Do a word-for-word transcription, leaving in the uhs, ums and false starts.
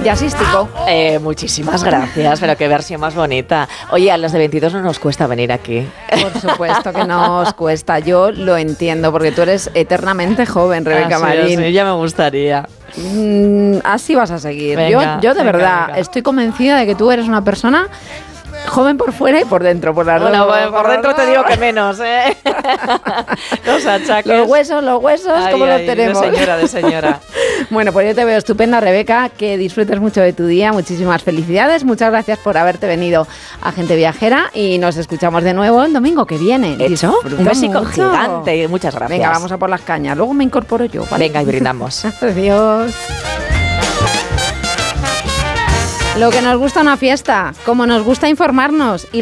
jazzístico. Eh, muchísimas gracias, pero qué versión más bonita. Oye, a los de veintidós no nos cuesta venir aquí. Por supuesto que nos cuesta, yo lo entiendo, porque tú eres eternamente joven, Rebeca ah, sí, Marín. Sí, ya me gustaría. Mm, así vas a seguir. Venga, yo, yo de venga, verdad venga. estoy convencida de que tú eres una persona joven por fuera y por dentro, por las Bueno, dos. bueno, por dentro te digo que menos, ¿eh? Los achaques. Los huesos, los huesos, Ay, ¿cómo ay, los tenemos? De señora, de señora. Bueno, pues yo te veo estupenda, Rebeca, que disfrutes mucho de tu día, muchísimas felicidades, muchas gracias por haberte venido a Gente Viajera y nos escuchamos de nuevo el domingo que viene. Hecho, Disfruta un besico mucho. gigante, muchas gracias. Venga, vamos a por las cañas, luego me incorporo yo, ¿vale? Venga, y brindamos. Adiós. Lo que nos gusta una fiesta, como nos gusta informarnos y